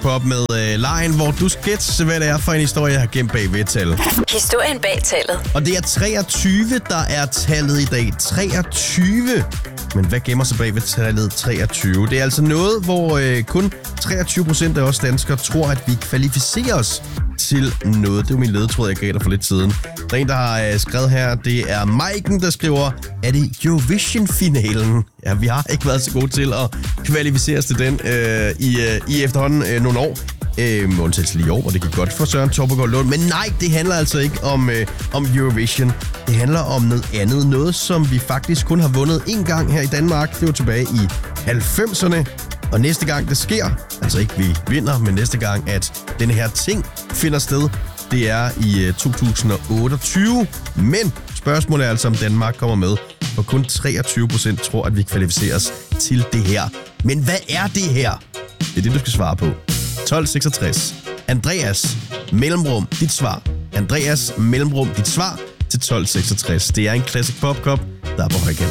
Pop med lejen, hvor du skal gætte, hvad det er for en historie, jeg har gemt bag ved tallet. Historien bag tallet. Og det er 23, der er tallet i dag. 23. Men hvad gemmer sig bag ved tallet 23? Det er altså noget, hvor kun 23% af os danskere tror, at vi kvalificerer os til noget. Det er jo min ledetråd, jeg gav dig for lidt siden. Der er en, der har skrevet her, det er Maiken, der skriver, er det Eurovision-finalen? Ja, vi har ikke været så gode til at kvalificere os til den i efterhånden nogle år. Undtagelse lige i år, hvor det gik godt for Søren Torpegaard Lund. Men nej, det handler altså ikke om Eurovision. Det handler om noget andet. Noget, som vi faktisk kun har vundet én gang her i Danmark. Det var tilbage i 90'erne. Og næste gang det sker, altså ikke vi vinder, men næste gang, at denne her ting finder sted, det er i 2028. Men spørgsmålet er altså, om Danmark kommer med, og kun 23% tror, at vi kvalificeres til det her. Men hvad er det her? Det er det, du skal svare på. 1266. Andreas, mellemrum, dit svar. Andreas, mellemrum, dit svar til 1266. Det er en Classic Pop Cup, der er på højkant.